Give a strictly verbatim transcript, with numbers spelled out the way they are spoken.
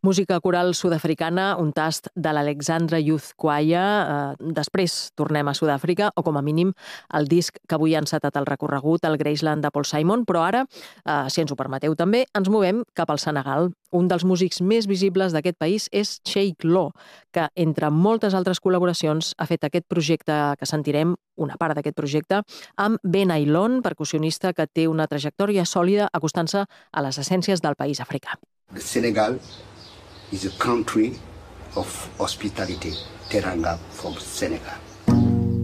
Música coral sud-africana, un tast de l'Alexandra Youth Choir. Eh, després tornem a Sud-àfrica, o com a mínim el disc que avui ha encetat el recorregut, el Graceland de Paul Simon, però ara, eh, si ens ho permeteu també, ens movem cap al Senegal. Un dels músics més visibles d'aquest país és Cheikh Lo, que, entre moltes altres col·laboracions, ha fet aquest projecte que sentirem, una part d'aquest projecte, amb Ben Ailon, percussionista que té una trajectòria sòlida acostant-se a les essències del país africà. The Senegal is a country of hospitality. Teranga from Senegal.